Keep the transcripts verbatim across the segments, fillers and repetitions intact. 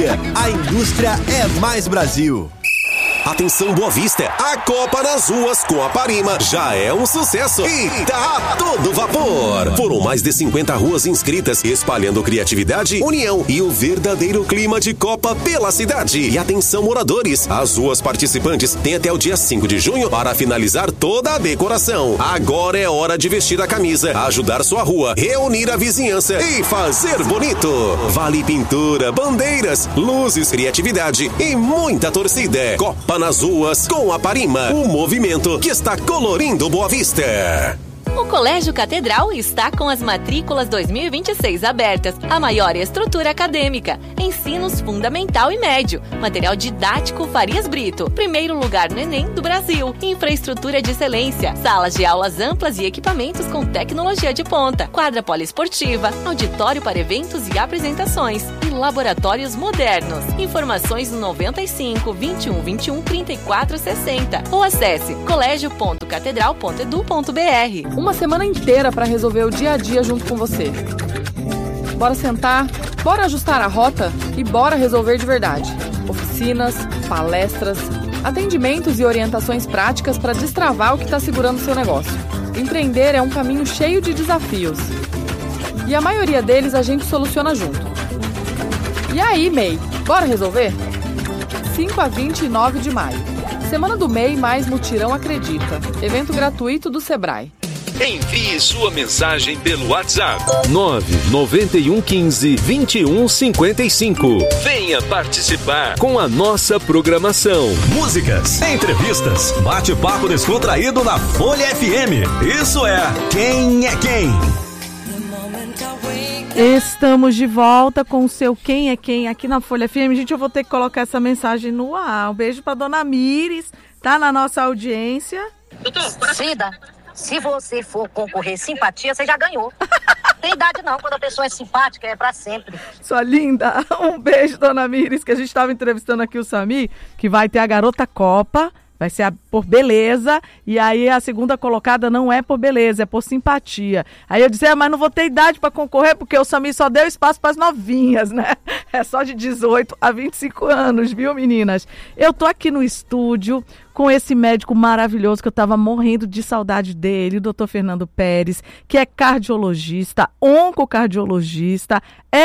Indústria. A indústria é mais Brasil. Atenção Boa Vista, a Copa nas ruas com a Parima já é um sucesso e tá a todo vapor. Foram mais de cinquenta ruas inscritas, espalhando criatividade, união e o verdadeiro clima de Copa pela cidade. E atenção moradores, as ruas participantes têm até o dia cinco de junho para finalizar toda a decoração. Agora é hora de vestir a camisa, ajudar sua rua, reunir a vizinhança e fazer bonito. Vale pintura, bandeiras, luzes, criatividade e muita torcida. Copa nas ruas com a Parima, o movimento que está colorindo Boa Vista. O Colégio Catedral está com as matrículas dois mil e vinte e seis abertas. A maior estrutura acadêmica, ensinos fundamental e médio, material didático Farias Brito, primeiro lugar no Enem do Brasil, infraestrutura de excelência, salas de aulas amplas e equipamentos com tecnologia de ponta, quadra poliesportiva, auditório para eventos e apresentações e laboratórios modernos. Informações no noventa e cinco, vinte e um, vinte e um, trinta e quatro, sessenta ou acesse colégio ponto catedral ponto edu ponto br. Uma semana inteira para resolver o dia a dia junto com você. Bora sentar, bora ajustar a rota e bora resolver de verdade. Oficinas, palestras, atendimentos e orientações práticas para destravar o que está segurando seu negócio. Empreender é um caminho cheio de desafios. E a maioria deles a gente soluciona junto. E aí, M E I, bora resolver? cinco a vinte e nove de maio. Semana do M E I mais Mutirão Acredita. Evento gratuito do Sebrae. Envie sua mensagem pelo WhatsApp nove nove um quinze, vinte e um cinquenta e cinco. Venha participar com a nossa programação. Músicas, entrevistas, bate-papo descontraído na Folha F M. Isso é Quem é Quem? Estamos de volta com o seu Quem é Quem aqui na Folha F M. Gente, eu vou ter que colocar essa mensagem no ar. Um beijo pra dona Mires, tá na nossa audiência. Cida, se você for concorrer simpatia, você já ganhou. Tem idade não, quando a pessoa é simpática, é pra sempre. Sua linda, um beijo, dona Mires, que a gente estava entrevistando aqui o Sami, que vai ter a Garota Copa, vai ser a, por beleza, e aí a segunda colocada não é por beleza, é por simpatia. Aí eu disse, é, mas não vou ter idade para concorrer, porque o Sami só deu espaço para as novinhas, né? É só de dezoito a vinte e cinco anos, viu, meninas? Eu tô aqui no estúdio com esse médico maravilhoso que eu estava morrendo de saudade dele, o doutor Fernando Pérez, que é cardiologista, oncocardiologista,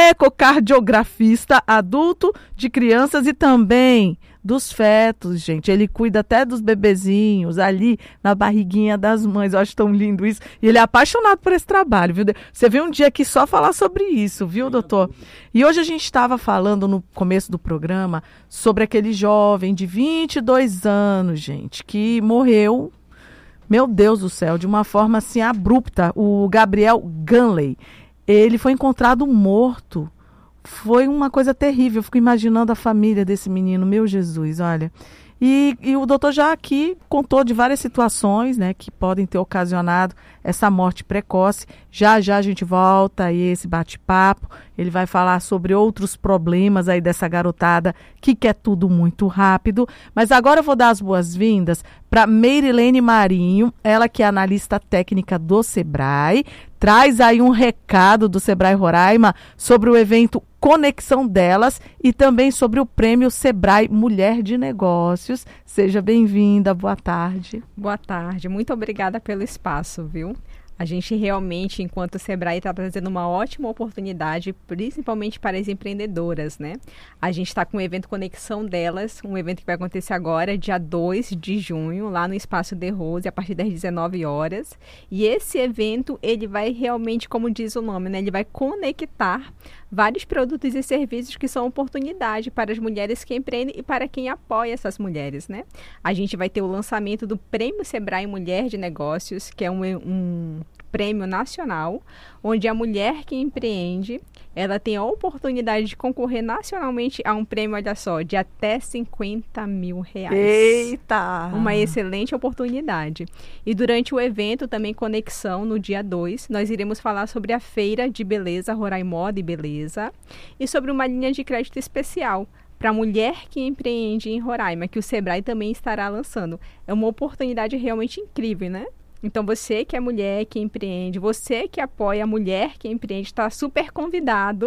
ecocardiografista adulto de crianças e também dos fetos, gente. Ele cuida até dos bebezinhos ali na barriguinha das mães. Eu acho tão lindo isso. E ele é apaixonado por esse trabalho, viu? Você vê um dia aqui só falar sobre isso, viu, doutor? E hoje a gente estava falando no começo do programa sobre aquele jovem de vinte e dois anos, gente, que morreu, meu Deus do céu, de uma forma assim abrupta. O Gabriel Ganley, ele foi encontrado morto. Foi uma coisa terrível, eu fico imaginando a família desse menino, meu Jesus, olha. E, e o doutor já aqui contou de várias situações, né, que podem ter ocasionado essa morte precoce. Já já a gente volta aí esse bate-papo, ele vai falar sobre outros problemas aí dessa garotada que quer tudo muito rápido. Mas agora eu vou dar as boas-vindas para Meirilene Marinho, ela que é analista técnica do Sebrae, traz aí um recado do Sebrae Roraima sobre o evento Conexão Delas e também sobre o prêmio Sebrae Mulher de Negócios. Seja bem-vinda, boa tarde. Boa tarde, muito obrigada pelo espaço, viu? A gente realmente, enquanto o Sebrae, está trazendo uma ótima oportunidade, principalmente para as empreendedoras, né? A gente está com o evento Conexão Delas, um evento que vai acontecer agora, dia dois de junho, lá no Espaço The Rose, a partir das dezenove horas. E esse evento, ele vai realmente, como diz o nome, né? Ele vai conectar vários produtos e serviços que são oportunidade para as mulheres que empreendem e para quem apoia essas mulheres, né? A gente vai ter o lançamento do Prêmio Sebrae Mulher de Negócios, que é um, um prêmio nacional, onde a mulher que empreende, ela tem a oportunidade de concorrer nacionalmente a um prêmio, olha só, de até cinquenta mil reais. Eita! Uma excelente oportunidade. E durante o evento, também Conexão, no dia dois, nós iremos falar sobre a Feira de Beleza, Roraimoda e Beleza, e sobre uma linha de crédito especial para a mulher que empreende em Roraima, que o Sebrae também estará lançando. É uma oportunidade realmente incrível, né? Então, você que é mulher que empreende, você que apoia a mulher que empreende, está super convidado.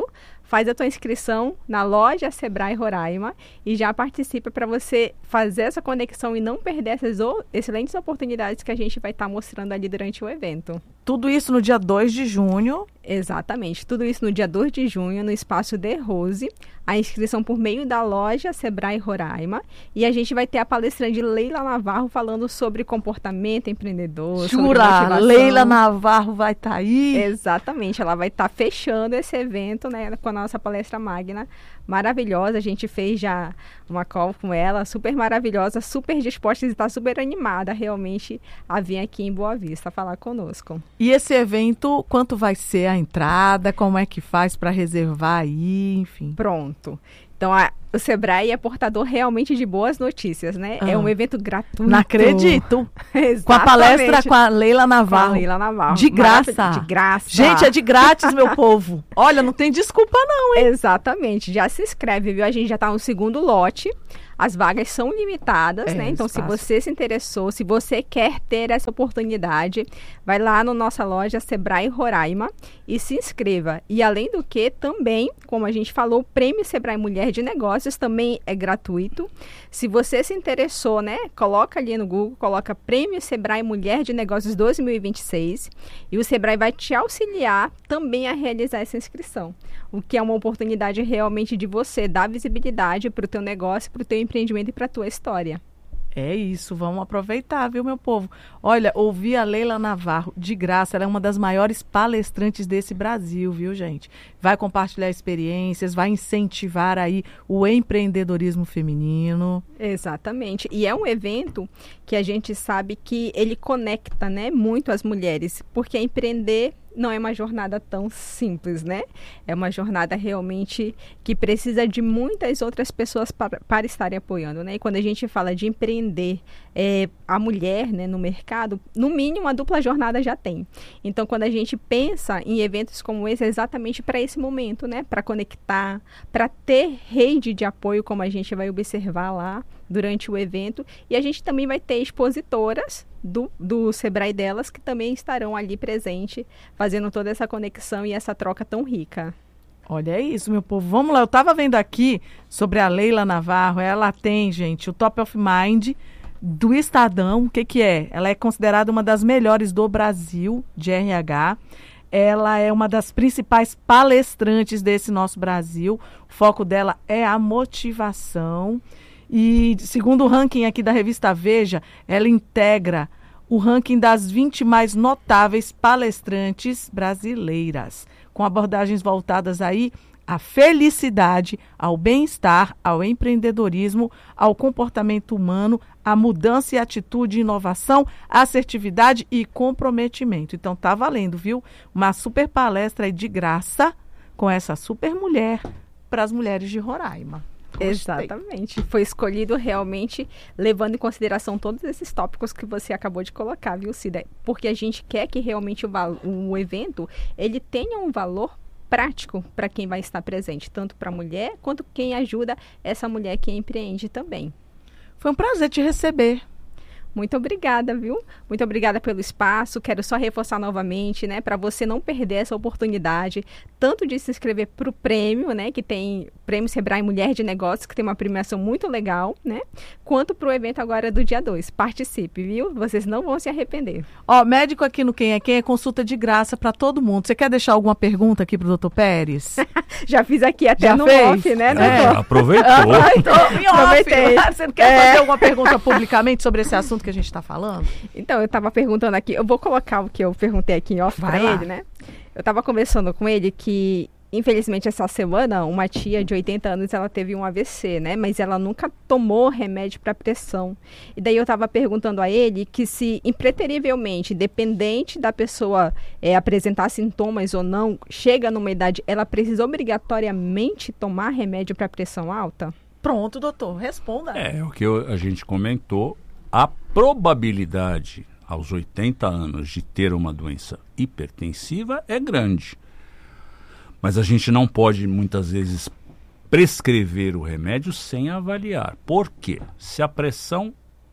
faz a tua inscrição na loja Sebrae Roraima e já participa para você fazer essa conexão e não perder essas o- excelentes oportunidades que a gente vai estar mostrando ali durante o evento. Tudo isso no dia dois de junho. Exatamente, tudo isso no dia dois de junho, no Espaço De Rose, a inscrição por meio da loja Sebrae Roraima, e a gente vai ter a palestrante Leila Navarro falando sobre comportamento empreendedor, sobre Jura, motivação. Leila Navarro vai estar aí. Exatamente, ela vai estar fechando esse evento, né, com a nossa palestra magna, maravilhosa. A gente fez já uma call com ela, super maravilhosa, super disposta e está super animada realmente a vir aqui em Boa Vista falar conosco. E esse evento, quanto vai ser a entrada? Como é que faz para reservar aí, enfim? Pronto. Então, a, o Sebrae é portador realmente de boas notícias, né? Ah. É um evento gratuito. Não acredito. Exatamente. Com a palestra com a Leila Navarro. Com a Leila Navarro. De graça. Maravilha. De graça. Gente, é de grátis, meu povo. Olha, não tem desculpa não, hein? Exatamente. Já se inscreve, viu? A gente já está no segundo lote. As vagas são limitadas, É, né? Então, se espaço. você se interessou, se você quer ter essa oportunidade, vai lá na nossa loja Sebrae Roraima e se inscreva. E, além do que, também, como a gente falou, o Prêmio Sebrae Mulher de Negócios também é gratuito. Se você se interessou, né? Coloca ali no Google, coloca Prêmio Sebrae Mulher de Negócios dois mil e vinte e seis e o Sebrae vai te auxiliar também a realizar essa inscrição. O que é uma oportunidade realmente de você dar visibilidade para o teu negócio, para o teu empreendimento e para a tua história. É isso, vamos aproveitar, viu, meu povo? Olha, ouvi a Leila Navarro de graça, ela é uma das maiores palestrantes desse Brasil, viu, gente? Vai compartilhar experiências, vai incentivar aí o empreendedorismo feminino. Exatamente. E é um evento que a gente sabe que ele conecta, né, muito as mulheres, porque empreender não é uma jornada tão simples, né? É uma jornada realmente que precisa de muitas outras pessoas para, para estarem apoiando, né? E quando a gente fala de empreender, é, a mulher, né, no mercado, no mínimo, a dupla jornada já tem. Então, quando a gente pensa em eventos como esse, é exatamente para esse momento, né? Para conectar, para ter rede de apoio, como a gente vai observar lá durante o evento. E a gente também vai ter expositoras do, do Sebrae delas, que também estarão ali presentes, fazendo toda essa conexão e essa troca tão rica. Olha, é isso, meu povo. Vamos lá, eu estava vendo aqui sobre a Leila Navarro. Ela tem, gente, o Top of Mind do Estadão. O que que é? Ela é considerada uma das melhores do Brasil de R H. Ela é uma das principais palestrantes desse nosso Brasil. O foco dela é a motivação. E, segundo o ranking aqui da revista Veja, ela integra o ranking das vinte mais notáveis palestrantes brasileiras, com abordagens voltadas aí à felicidade, ao bem-estar, ao empreendedorismo, ao comportamento humano, à mudança e atitude, inovação, assertividade e comprometimento. Então tá valendo, viu? Uma super palestra aí de graça com essa super mulher para as mulheres de Roraima. Gostei. Exatamente. Foi escolhido realmente levando em consideração todos esses tópicos que você acabou de colocar, viu, Cida? Porque a gente quer que realmente o, val- o evento ele tenha um valor prático para quem vai estar presente, tanto para a mulher quanto quem ajuda essa mulher que empreende também. Foi um prazer te receber. Muito obrigada, viu? Muito obrigada pelo espaço. Quero só reforçar novamente, né, para você não perder essa oportunidade, tanto de se inscrever para o prêmio, né, que tem Prêmio Sebrae Mulher de Negócios, que tem uma premiação muito legal, né, quanto para o evento agora do dia dois. Participe, viu? Vocês não vão se arrepender. Ó, médico aqui no Quem é Quem é consulta de graça para todo mundo. Você quer deixar alguma pergunta aqui pro doutor Pérez? Já fiz aqui até Já no fez? off, né, É. doutor? Aproveitou. Então, em off, Aproveitei. você não quer É. fazer alguma pergunta publicamente sobre esse assunto que a gente está falando? Então, eu estava perguntando aqui, eu vou colocar o que eu perguntei aqui em off Vai para lá. ele, né? Eu estava conversando com ele que, infelizmente, essa semana, uma tia de oitenta anos, ela teve um A V C, né? Mas ela nunca tomou remédio para pressão. E daí eu estava perguntando a ele que se, impreterivelmente, dependente da pessoa é, apresentar sintomas ou não, chega numa idade, ela precisa obrigatoriamente tomar remédio para pressão alta? Pronto, doutor, responda. É, o que eu- a gente comentou, a probabilidade aos oitenta anos de ter uma doença hipertensiva é grande. Mas a gente não pode, muitas vezes, prescrever o remédio sem avaliar. Por quê? Se a pressão,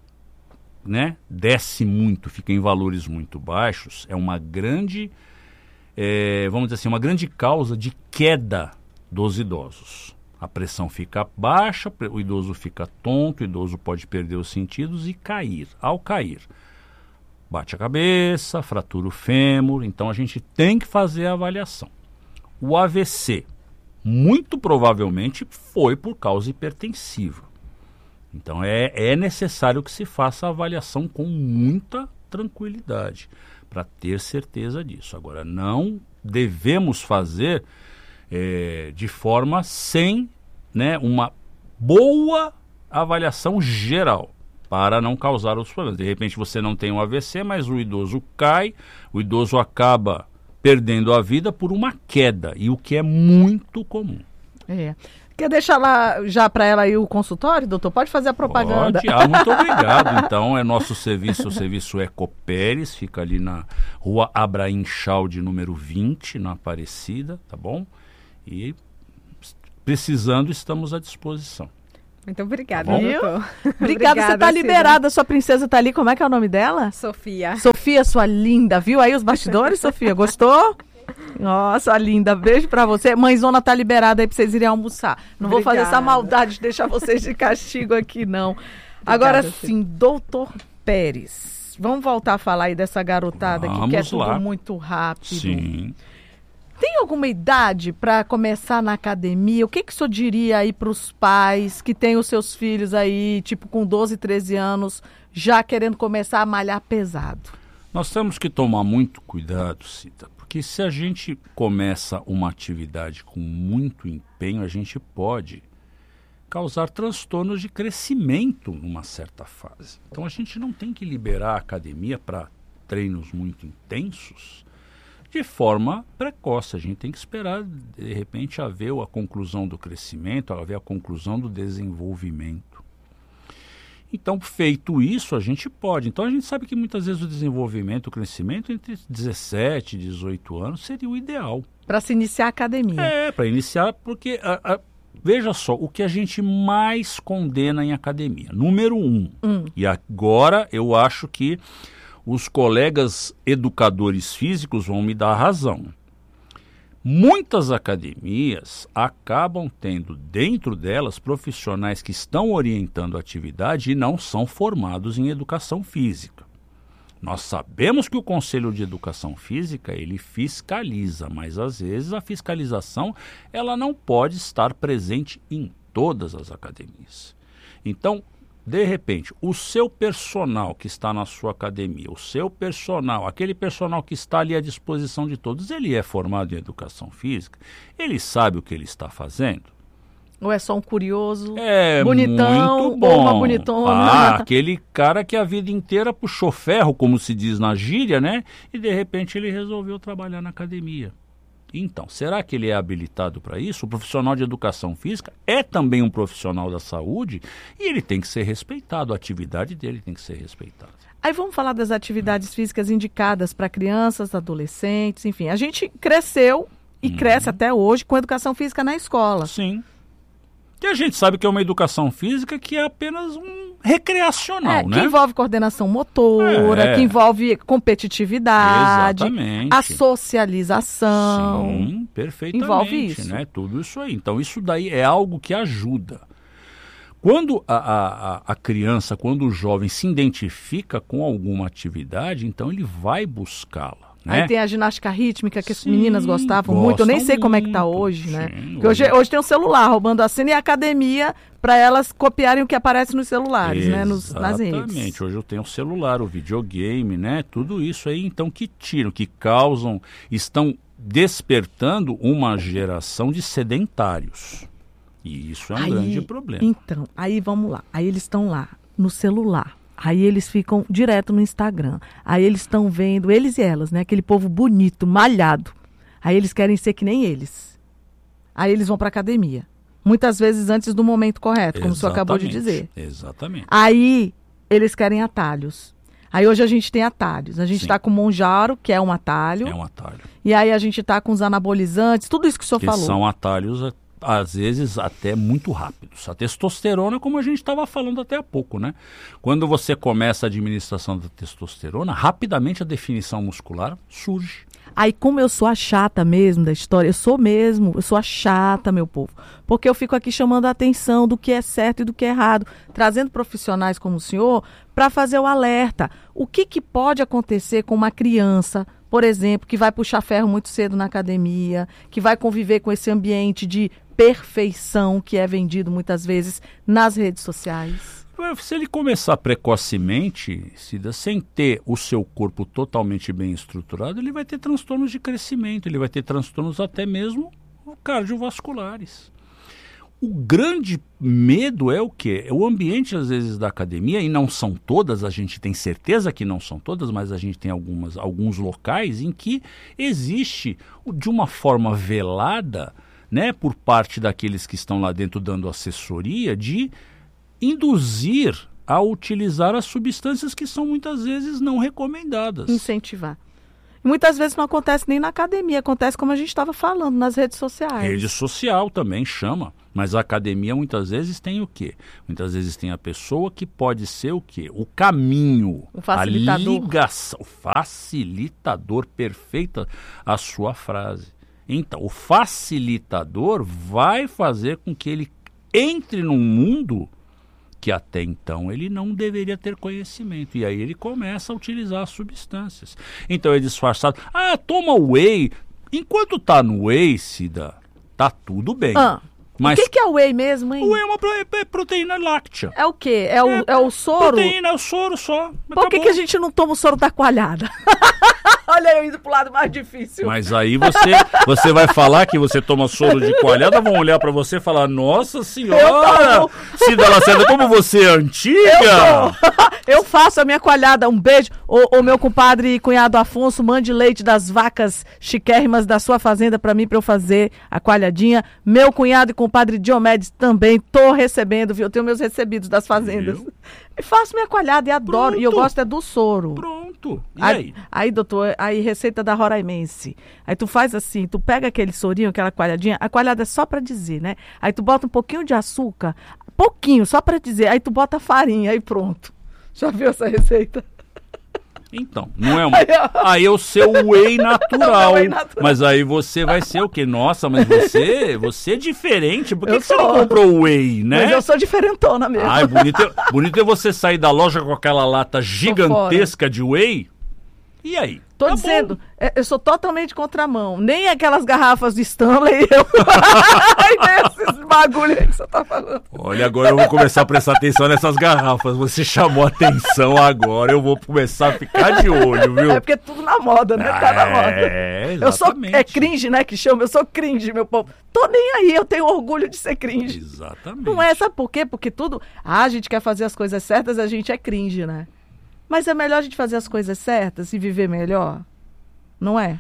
né, desce muito, fica em valores muito baixos, é uma grande, é, vamos dizer assim, uma grande causa de queda dos idosos. A pressão fica baixa, o idoso fica tonto, o idoso pode perder os sentidos e cair. Ao cair, bate a cabeça, fratura o fêmur, então a gente tem que fazer a avaliação. O A V C, muito provavelmente, foi por causa hipertensiva. Então é, é necessário que se faça a avaliação com muita tranquilidade, para ter certeza disso. Agora, não devemos fazer é, de forma sem, né, uma boa avaliação geral, para não causar outros problemas. De repente você não tem um A V C, mas o idoso cai, o idoso acaba perdendo a vida por uma queda, e o que é muito comum. É. Quer deixar lá já para ela aí o consultório, doutor? Pode fazer a propaganda. Pode, ah, muito obrigado. Então, é nosso serviço, o serviço Ecoperes, fica ali na rua Abraim Chalde, número vinte, na Aparecida, tá bom? E precisando, estamos à disposição. Muito obrigada, tá doutor. Obrigada, você está liberada, sua princesa está ali, como é que é o nome dela? Sofia. Sofia, sua linda, viu aí os bastidores, Sofia? Gostou? Nossa, linda, beijo pra você. Mãezona tá liberada aí pra vocês irem almoçar. Não Obrigada. Vou fazer essa maldade de deixar vocês de castigo aqui, não. Obrigada, Agora sim, doutor Pérez, vamos voltar a falar aí dessa garotada vamos que quer lá. Tudo muito rápido. Sim. Tem alguma idade para começar na academia? O que que o senhor diria aí pros pais que têm os seus filhos aí, tipo com doze, treze anos, já querendo começar a malhar pesado? Nós temos que tomar muito cuidado, Cita, porque se a gente começa uma atividade com muito empenho, a gente pode causar transtornos de crescimento numa certa fase. Então a gente não tem que liberar a academia para treinos muito intensos de forma precoce. A gente tem que esperar, de repente, haver a conclusão do crescimento, haver a conclusão do desenvolvimento. Então, feito isso, a gente pode. Então, a gente sabe que muitas vezes o desenvolvimento, o crescimento entre dezessete e dezoito anos seria o ideal. Para se iniciar a academia. É, para iniciar, porque, a, a, veja só, o que a gente mais condena em academia. Número um, hum. e agora eu acho que os colegas educadores físicos vão me dar razão. Muitas academias acabam tendo dentro delas profissionais que estão orientando a atividade e não são formados em educação física. Nós sabemos que o Conselho de Educação Física, ele fiscaliza, mas às vezes a fiscalização ela não pode estar presente em todas as academias. Então, de repente, o seu personal que está na sua academia, o seu personal, aquele personal que está ali à disposição de todos, ele é formado em educação física? Ele sabe o que ele está fazendo? Ou é só um curioso, é bonitão, muito bom. ou uma bonitona? Ah, aquele cara que a vida inteira puxou ferro, como se diz na gíria, né? E de repente ele resolveu trabalhar na academia. Então, será que ele é habilitado para isso? O profissional de educação física é também um profissional da saúde e ele tem que ser respeitado, a atividade dele tem que ser respeitada. Aí vamos falar das atividades físicas indicadas para crianças, adolescentes, enfim. A gente cresceu e hum. cresce até hoje com educação física na escola. Sim. E a gente sabe que é uma educação física que é apenas um recreacional, é, né? Que envolve coordenação motora, é. que envolve competitividade, exatamente. A socialização. Sim, perfeitamente. Envolve isso. Né? Tudo isso aí. Então, isso daí é algo que ajuda. Quando a, a, a criança, quando o jovem se identifica com alguma atividade, então ele vai buscá-la. Né? Aí tem a ginástica rítmica que Sim, as meninas gostavam muito. Eu nem sei como é que tá hoje, né? Sim, Porque hoje, hoje tem um celular roubando a cena e a academia para elas copiarem o que aparece nos celulares, né? Nos, nas redes. Exatamente. Hoje eu tenho o celular, o videogame, né? Tudo isso aí, então, que tiram, que causam, estão despertando uma geração de sedentários. E isso é um aí, grande problema. Então, aí vamos lá. Aí eles estão lá, no celular. Aí eles ficam direto no Instagram. Aí eles estão vendo, eles e elas, né? Aquele povo bonito, malhado. Aí eles querem ser que nem eles. Aí eles vão para academia. Muitas vezes antes do momento correto, como o senhor acabou de dizer. Exatamente. Aí eles querem atalhos. Aí hoje a gente tem atalhos. A gente está com o Monjaro, que é um atalho. É um atalho. E aí a gente está com os anabolizantes, tudo isso que o senhor que falou. São atalhos às vezes até muito rápidos. A testosterona, como a gente estava falando até há pouco, né? Quando você começa a administração da testosterona, rapidamente a definição muscular surge. Aí, como eu sou a chata mesmo da história, eu sou mesmo, eu sou a chata, meu povo. Porque eu fico aqui chamando a atenção do que é certo e do que é errado, trazendo profissionais como o senhor para fazer o alerta. O que, que pode acontecer com uma criança, por exemplo, que vai puxar ferro muito cedo na academia, que vai conviver com esse ambiente de perfeição que é vendido muitas vezes nas redes sociais? Se ele começar precocemente, Cida, sem ter o seu corpo totalmente bem estruturado, ele vai ter transtornos de crescimento, ele vai ter transtornos até mesmo cardiovasculares. O grande medo é o quê? O ambiente, às vezes, da academia, e não são todas, a gente tem certeza que não são todas, mas a gente tem algumas, alguns locais em que existe, de uma forma velada, né, por parte daqueles que estão lá dentro dando assessoria, de induzir a utilizar as substâncias que são muitas vezes não recomendadas. Incentivar. Muitas vezes não acontece nem na academia, acontece como a gente estava falando, nas redes sociais. Rede social também chama, mas a academia muitas vezes tem o quê? Muitas vezes tem a pessoa que pode ser o quê? O caminho, o facilitador. A ligação, o facilitador, perfeita a sua frase. Então, o facilitador vai fazer com que ele entre num mundo que até então ele não deveria ter conhecimento. E aí ele começa a utilizar as substâncias. Então é disfarçado. Ah, toma whey. Enquanto tá no whey, Cida, tá tudo bem. Ah, mas o que, que é o whey mesmo, hein? O whey é uma é proteína láctea. É o quê? É o, é, é o soro? Proteína, é o soro só. Por que, que a gente não toma o soro da coalhada? Olha eu indo pro lado mais difícil. Mas aí você, você vai falar que você toma soro de coalhada, vão olhar pra você e falar, nossa senhora, Cida Lacerda, como você é antiga. Eu, eu faço a minha coalhada, um beijo. O, o meu compadre e cunhado Afonso, mande leite das vacas chiquérrimas da sua fazenda pra mim, pra eu fazer a coalhadinha. Meu cunhado e compadre Diomedes também, tô recebendo, viu? Eu tenho meus recebidos das fazendas. Viu? E faço minha coalhada e adoro. Pronto. E eu gosto é do soro. Pronto. E aí? Aí, aí doutor, aí receita da Roraimense. Aí tu faz assim, tu pega aquele sorinho, aquela coalhadinha, a coalhada é só pra dizer, né? Aí tu bota um pouquinho de açúcar, pouquinho, só pra dizer. Aí tu bota farinha, aí pronto. Já viu essa receita? Então, não é uma... Aí é o seu whey natural, whey natural. Mas aí você vai ser o quê? Nossa, mas você, você é diferente. Por que, que você não comprou whey, né? Mas eu sou diferentona mesmo. Ai, bonito é, bonito é você sair da loja com aquela lata gigantesca de whey. E aí? Tô tá dizendo, bom. Eu sou totalmente contramão. Nem aquelas garrafas de Stanley, eu... Ai, nesses bagulho aí que você tá falando. Olha, agora eu vou começar a prestar atenção nessas garrafas. Você chamou atenção agora, eu vou começar a ficar de olho, viu? É porque é tudo na moda, né? Tá na moda. É, eu sou, é cringe, né, que chama. Eu sou cringe, meu povo. Tô nem aí, eu tenho orgulho de ser cringe. Exatamente. Não é, sabe por quê? Porque tudo... Ah, a gente quer fazer as coisas certas, a gente é cringe, né? Mas é melhor a gente fazer as coisas certas e viver melhor, não é?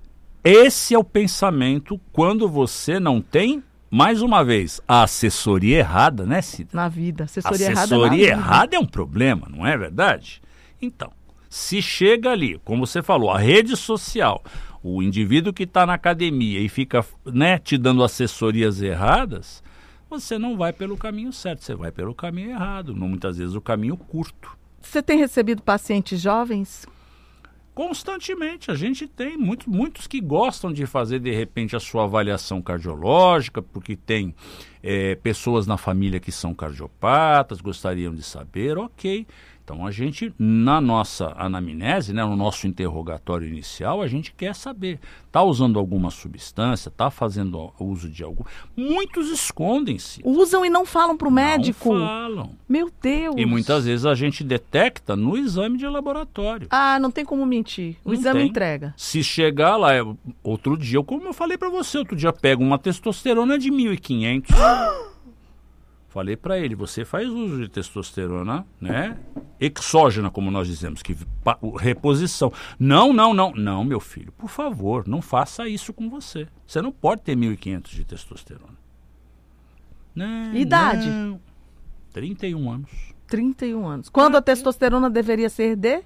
Esse é o pensamento quando você não tem, mais uma vez, a assessoria errada, né, Cida? Na vida, assessoria, assessoria errada. errada é um problema, não é verdade? Então, se chega ali, como você falou, a rede social, o indivíduo que está na academia e fica, né, te dando assessorias erradas, você não vai pelo caminho certo, você vai pelo caminho errado, muitas vezes o caminho curto. Você tem recebido pacientes jovens? Constantemente, a gente tem muitos, muitos que gostam de fazer de repente a sua avaliação cardiológica, porque tem é, pessoas na família que são cardiopatas, gostariam de saber, ok. Então a gente, na nossa anamnese, né, no nosso interrogatório inicial, a gente quer saber, está usando alguma substância, está fazendo uso de algum... Muitos escondem-se. Usam e não falam para o médico? Não falam. Meu Deus. E muitas vezes a gente detecta no exame de laboratório. Ah, não tem como mentir. O não exame tem. entrega. Se chegar lá, outro dia, como eu falei para você, outro dia pega uma testosterona de mil e quinhentos. Falei para ele, você faz uso de testosterona, né? Exógena, como nós dizemos, que pa, reposição. Não, não, não. Não, meu filho, por favor, não faça isso com você. Você não pode ter mil e quinhentos de testosterona. Não, idade? Não. trinta e um anos. trinta e um anos. Quando ah, a testosterona deveria ser de?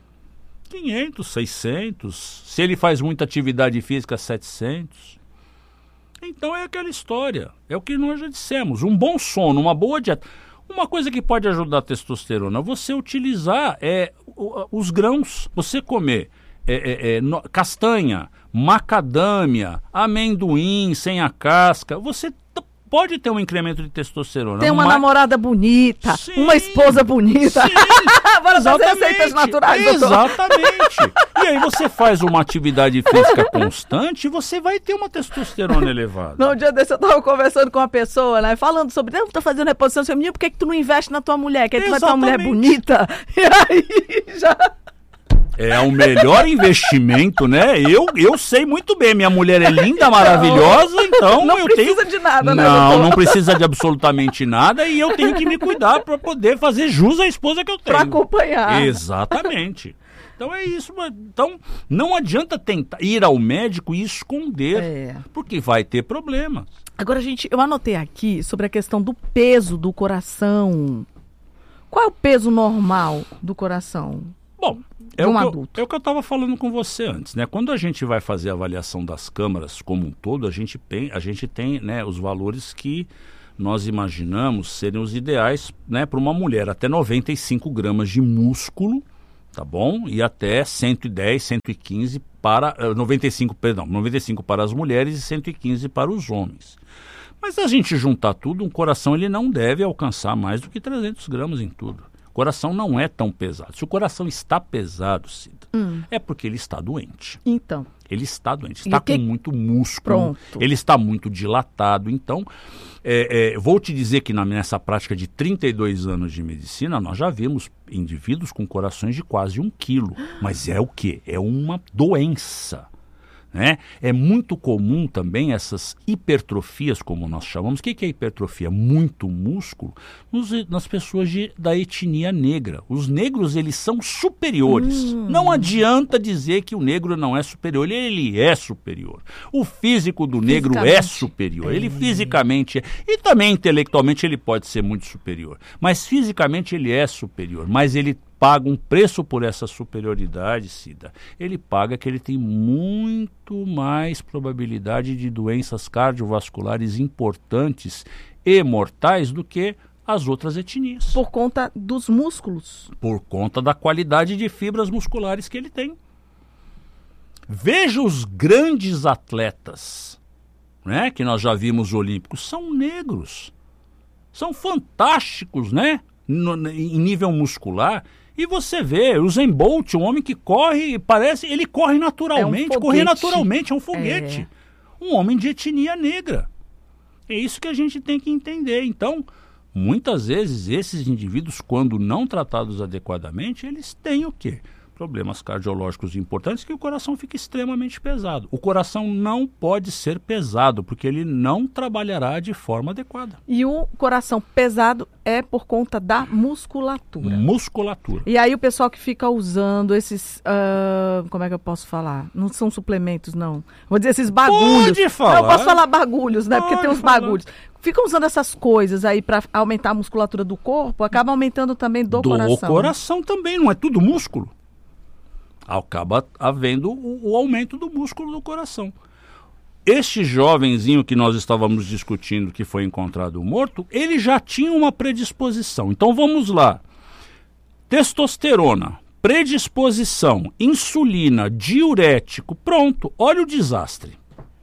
quinhentos, seiscentos. Se ele faz muita atividade física, setecentos. Então é aquela história, é o que nós já dissemos, um bom sono, uma boa dieta. Uma coisa que pode ajudar a testosterona, você utilizar é, os grãos, você comer é, é, é, no, castanha, macadâmia, amendoim sem a casca, você t- pode ter um incremento de testosterona. Tem uma mas... namorada bonita, Sim, uma esposa bonita. Sim, Bora fazer receitas naturais, doutor. Exatamente. E aí você faz uma atividade física constante e você vai ter uma testosterona elevada. No dia desse eu estava conversando com uma pessoa, né? Falando sobre, não, tô fazendo reposição feminina, por que que tu não investe na tua mulher? Que aí tu vai ter uma mulher bonita. E aí já... É o melhor investimento, né? Eu, eu sei muito bem, minha mulher é linda, maravilhosa, então não eu precisa tenho... de nada, né? Não, doutor? não precisa de absolutamente nada e eu tenho que me cuidar para poder fazer jus à esposa que eu tenho. Para acompanhar. Exatamente. Então é isso, então não adianta tentar ir ao médico e esconder, É. porque vai ter problema. Agora, gente, eu anotei aqui sobre a questão do peso do coração. Qual é o peso normal do coração? Bom, é, de um o que adulto? eu, é o que eu estava falando com você antes, né? Quando a gente vai fazer a avaliação das câmaras como um todo, a gente tem, a gente tem, né, os valores que nós imaginamos serem os ideais, né, para uma mulher, até noventa e cinco gramas de músculo, tá bom? E até cento e dez, cento e quinze para, uh, noventa e cinco, perdão, noventa e cinco para as mulheres e cento e quinze para os homens. Mas se a gente juntar tudo, um coração ele não deve alcançar mais do que trezentos gramas em tudo. O coração não é tão pesado. Se o coração está pesado, Cida, hum. é porque ele está doente. Então. Ele está doente, está que... com muito músculo, Pronto. ele está muito dilatado. Então, é, é, vou te dizer que na, nessa prática de trinta e dois anos de medicina, nós já vimos indivíduos com corações de quase um quilo. Mas é o quê? É uma doença. Né? É muito comum também essas hipertrofias, como nós chamamos. O que é hipertrofia? Muito músculo nos, nas pessoas de, da etnia negra. Os negros, eles são superiores. Hum. Não adianta dizer que o negro não é superior. Ele, ele é superior. O físico do negro é superior. É. Ele fisicamente é. E também intelectualmente ele pode ser muito superior. Mas fisicamente ele é superior. Mas ele paga um preço por essa superioridade, Cida. Ele paga que ele tem muito mais probabilidade de doenças cardiovasculares importantes e mortais do que as outras etnias. Por conta dos músculos. Por conta da qualidade de fibras musculares que ele tem. Veja os grandes atletas, né, que nós já vimos olímpicos, são negros. São fantásticos, né, no, em nível muscular. E você vê, o Usain Bolt, um homem que corre, parece, ele corre naturalmente, é um correr naturalmente, é um foguete. É. Um homem de etnia negra. É isso que a gente tem que entender. Então, muitas vezes, esses indivíduos, quando não tratados adequadamente, eles têm o quê? Problemas cardiológicos importantes, que o coração fica extremamente pesado. O coração não pode ser pesado, porque ele não trabalhará de forma adequada. E o coração pesado é por conta da musculatura. Musculatura. E aí o pessoal que fica usando esses, uh, como é que eu posso falar? Não são suplementos, não. Vou dizer esses bagulhos. Pode falar. Não, eu posso falar bagulhos, né? Pode porque tem uns falar. bagulhos. Ficam usando essas coisas aí para aumentar a musculatura do corpo, acaba aumentando também do, do coração. Do coração também, não é tudo músculo. Acaba havendo o, o aumento do músculo do coração. Este jovenzinho que nós estávamos discutindo, que foi encontrado morto, ele já tinha uma predisposição. Então vamos lá. Testosterona, predisposição, insulina, diurético, pronto, olha o desastre.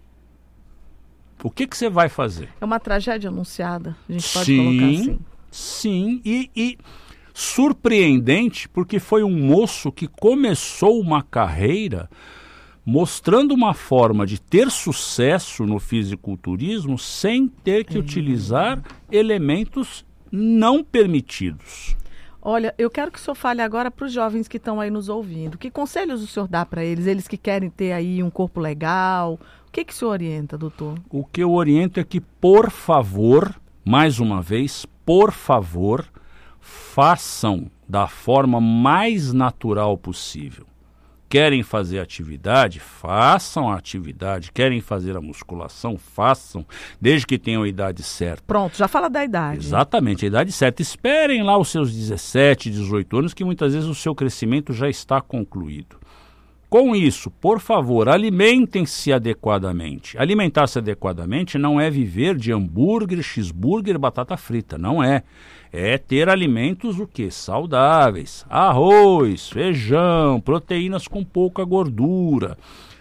O que que você vai fazer? É uma tragédia anunciada, a gente pode sim, colocar assim. Sim, e... e surpreendente, porque foi um moço que começou uma carreira mostrando uma forma de ter sucesso no fisiculturismo sem ter que é. utilizar elementos não permitidos. Olha, eu quero que o senhor fale agora para os jovens que estão aí nos ouvindo. Que conselhos o senhor dá para eles? Eles que querem ter aí um corpo legal. O que, que o senhor orienta, doutor? O que eu oriento é que, por favor, mais uma vez, por favor, façam da forma mais natural possível. Querem fazer atividade? Façam a atividade. Querem fazer a musculação? Façam, desde que tenham a idade certa. Pronto, já fala da idade. Exatamente, a idade certa. Esperem lá os seus dezessete, dezoito anos, que muitas vezes o seu crescimento já está concluído. Com isso, por favor, alimentem-se adequadamente. Alimentar-se adequadamente não é viver de hambúrguer, cheeseburger, batata frita, não é. É ter alimentos o quê? Saudáveis. Arroz, feijão, proteínas com pouca gordura,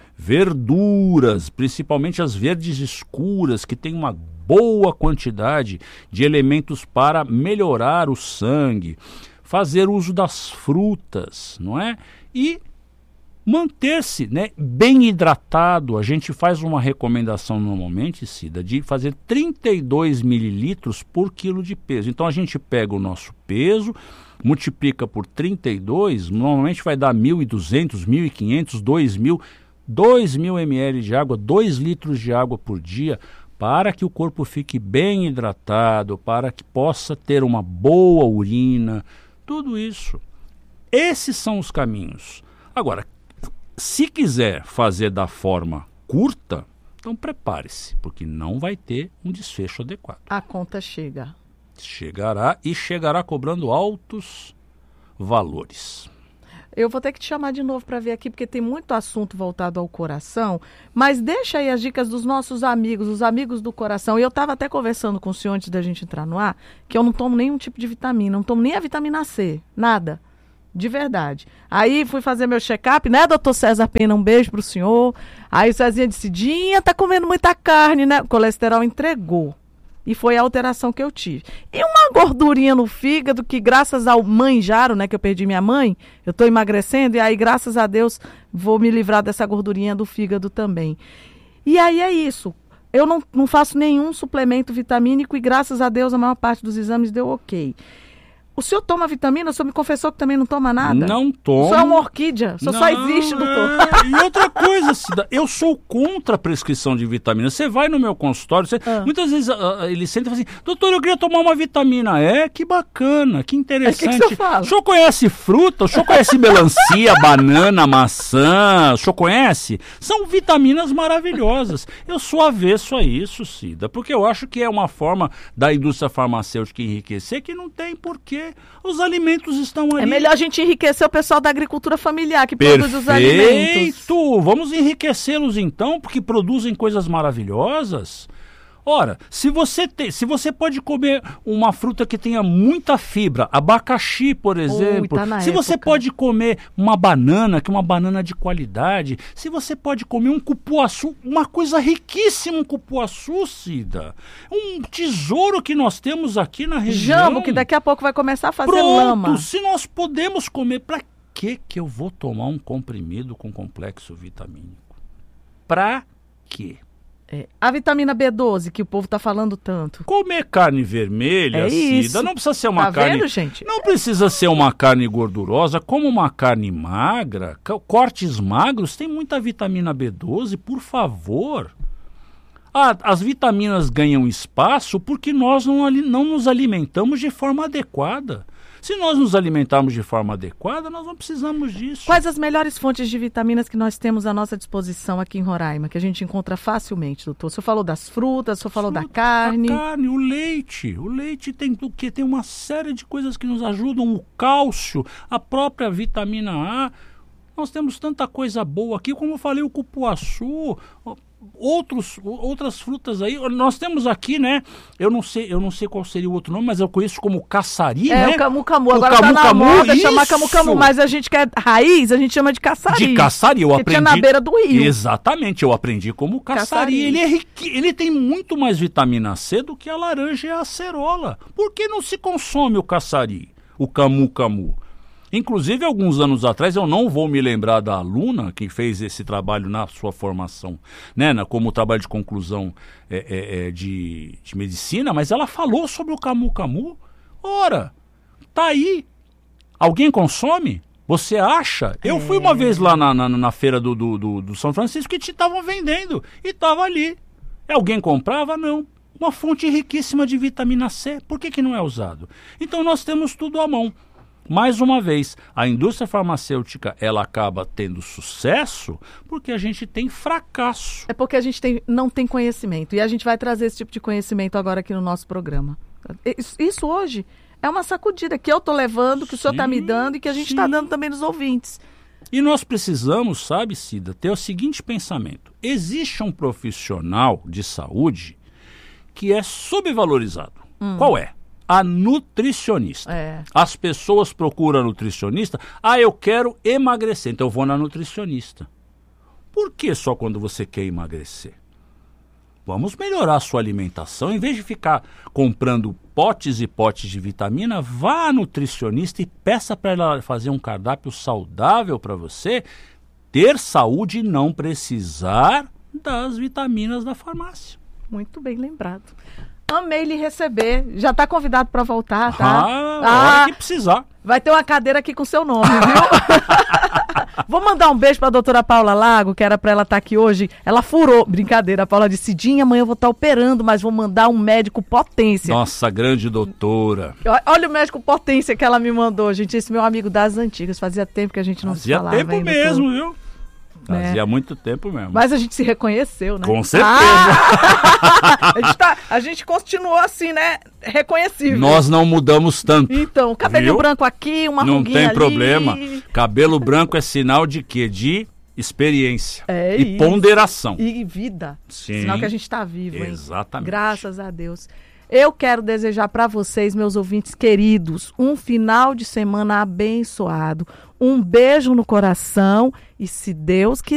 verduras, principalmente as verdes escuras, que tem uma boa quantidade de elementos para melhorar o sangue. Fazer uso das frutas, não é? E manter-se, né, bem hidratado. A gente faz uma recomendação normalmente, Cida, de fazer trinta e dois mililitros por quilo de peso. Então a gente pega o nosso peso, multiplica por trinta e dois, normalmente vai dar mil e duzentos, mil e quinhentos, dois mil, dois mil mililitros de água, dois litros de água por dia, para que o corpo fique bem hidratado, para que possa ter uma boa urina, tudo isso. Esses são os caminhos. Agora, se quiser fazer da forma curta, então prepare-se, porque não vai ter um desfecho adequado. A conta chega. Chegará e chegará cobrando altos valores. Eu vou ter que te chamar de novo para ver aqui, porque tem muito assunto voltado ao coração, mas deixa aí as dicas dos nossos amigos, os amigos do coração. E eu estava até conversando com o senhor antes da gente entrar no ar, que eu não tomo nenhum tipo de vitamina, não tomo nem a vitamina C, nada. De verdade. Aí fui fazer meu check-up, né, doutor César Pena? Um beijo pro senhor. Aí o Cezinha disse, Dinha, tá comendo muita carne, né? O colesterol entregou. E foi a alteração que eu tive. E uma gordurinha no fígado que, graças ao manjaro, né, que eu perdi minha mãe, eu tô emagrecendo, e aí, graças a Deus, vou me livrar dessa gordurinha do fígado também. E aí é isso. Eu não, não faço nenhum suplemento vitamínico e, graças a Deus, a maior parte dos exames deu ok. O senhor toma vitamina? O senhor me confessou que também não toma nada? Não tomo. O senhor é uma orquídea? O senhor não, só existe, doutor. É... E outra coisa, Cida, eu sou contra a prescrição de vitamina. Você vai no meu consultório, você... ah. muitas vezes uh, ele senta e fala assim, doutor, eu queria tomar uma vitamina. É, que bacana, que interessante. É, que que o senhor fala? O senhor conhece fruta? O senhor conhece melancia, banana, maçã? O senhor conhece? São vitaminas maravilhosas. Eu sou avesso a isso, Cida, porque eu acho que é uma forma da indústria farmacêutica enriquecer que não tem porquê. Os alimentos estão ali. É melhor a gente enriquecer o pessoal da agricultura familiar que Perfeito. produz os alimentos. Vamos enriquecê-los então, porque produzem coisas maravilhosas. Ora, se você, te, se você pode comer uma fruta que tenha muita fibra, abacaxi, por exemplo, Ui, tá na se época. você pode comer uma banana, que é uma banana de qualidade, se você pode comer um cupuaçu, uma coisa riquíssima, um cupuaçu, Cida, um tesouro que nós temos aqui na região. Jambo, que daqui a pouco vai começar a fazer Pronto, lama. Se nós podemos comer, para que que eu vou tomar um comprimido com complexo vitamínico? Para quê? É, a vitamina B doze, que o povo tá falando tanto. Comer carne vermelha, é Cida, isso. não precisa ser uma tá carne... Vendo, gente? Não precisa ser uma carne gordurosa, como uma carne magra, cortes magros, tem muita vitamina B doze, por favor. Ah, as vitaminas ganham espaço porque nós não, não nos alimentamos de forma adequada. Se nós nos alimentarmos de forma adequada, nós não precisamos disso. Quais as melhores fontes de vitaminas que nós temos à nossa disposição aqui em Roraima, que a gente encontra facilmente, doutor? O senhor falou das frutas, o senhor falou Fruta, da carne. A carne, o leite. O leite tem o quê? Tem uma série de coisas que nos ajudam. O cálcio, a própria vitamina A. Nós temos tanta coisa boa aqui, como eu falei, o cupuaçu... Outros, outras frutas aí, nós temos aqui, né? Eu não sei, eu não sei qual seria o outro nome, mas eu conheço como caçari, é, né? É, o camu-camu. O Agora camu, tá na camu, moda isso. chamar camu-camu, mas a gente quer raiz, a gente chama de caçari. De caçari, eu que aprendi. Tinha na beira do rio. Exatamente, eu aprendi como caçari. caçari. Ele, é riqui... Ele tem muito mais vitamina C do que a laranja e a acerola. Por que não se consome o caçari, o camu-camu? Inclusive, alguns anos atrás, eu não vou me lembrar da aluna que fez esse trabalho na sua formação, né, na, como trabalho de conclusão é, é, é, de, de medicina, mas ela falou sobre o camu-camu. Ora, tá aí. Alguém consome? Você acha? Eu é. fui uma vez lá na, na, na feira do, do, do, do São Francisco que te estavam vendendo e estava ali. Alguém comprava? Não. Uma fonte riquíssima de vitamina C. Por que que não é usado? Então, nós temos tudo à mão. Mais uma vez, a indústria farmacêutica, ela acaba tendo sucesso porque a gente tem fracasso. É porque a gente tem, não tem conhecimento. E a gente vai trazer esse tipo de conhecimento agora aqui no nosso programa. Isso, isso hoje é uma sacudida que eu estou levando, que sim, o senhor está me dando e que a gente está dando também nos ouvintes. E nós precisamos, sabe, Cida, ter o seguinte pensamento. Existe um profissional de saúde que é subvalorizado. Hum. Qual é? A nutricionista. É. As pessoas procuram a nutricionista. Ah, eu quero emagrecer, então eu vou na nutricionista. Por que só quando você quer emagrecer? Vamos melhorar a sua alimentação. Em vez de ficar comprando potes e potes de vitamina, vá à nutricionista e peça para ela fazer um cardápio saudável para você ter saúde e não precisar das vitaminas da farmácia. Muito bem lembrado. Amei lhe receber. Já está convidado para voltar, tá? Ah, ah, hora que precisar. Vai ter uma cadeira aqui com seu nome, viu? Vou mandar um beijo para a doutora Paula Lago, que era para ela estar tá aqui hoje. Ela furou. Brincadeira. A Paula disse, Cidinha, amanhã eu vou estar tá operando, mas vou mandar um médico potência. Nossa, grande doutora. Olha o médico potência que ela me mandou, gente. Esse meu amigo das antigas. Fazia tempo que a gente não Fazia se falava. Fazia tempo mesmo, com... viu? Fazia É. muito tempo mesmo. Mas a gente se reconheceu, né? Com certeza. Ah! a, gente tá, a gente continuou assim, né? Reconhecível. Nós não mudamos tanto. Então, cabelinho viu? branco aqui, uma Não ruguinha tem ali. problema. Cabelo branco é sinal de quê? De experiência. É e isso. ponderação. E vida. Sim. Sinal que a gente está vivo, hein? Exatamente. Graças a Deus. Eu quero desejar para vocês, meus ouvintes queridos, um final de semana abençoado. Um beijo no coração e, se Deus quiser,